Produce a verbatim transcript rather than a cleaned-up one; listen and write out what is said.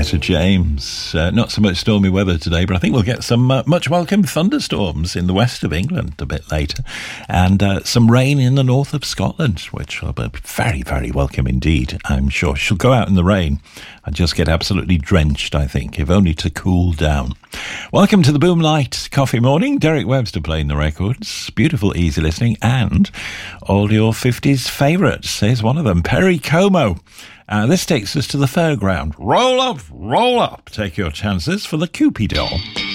Etta James. Uh, not so much stormy weather today, but I think we'll get some uh, much welcome thunderstorms in the west of England a bit later, and uh, some rain in the north of Scotland, which will be very, very welcome indeed, I'm sure. She'll go out in the rain and just get absolutely drenched, I think, if only to cool down. Welcome to the Boomlight Coffee Morning. Derek Webster playing the records. Beautiful, easy listening, and all your fifties favourites. Here's one of them, Perry Como. Uh, this takes us to the fairground. Roll up, roll up. Take your chances for the Cupid doll.